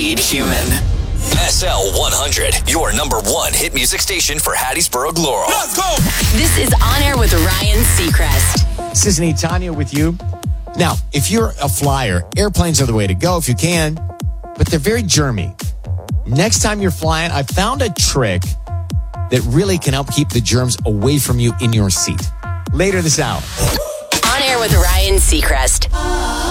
Indeed Human. SL 100, your number one hit music station for Hattiesburg, Laurel. Let's go! This is On Air with Ryan Seacrest. Sisney Tanya with you. Now, if you're a flyer, airplanes are the way to go if you can, but they're very germy. Next time you're flying, I found a trick that really can help keep the germs away from you in your seat. Later this hour. On Air with Ryan Seacrest.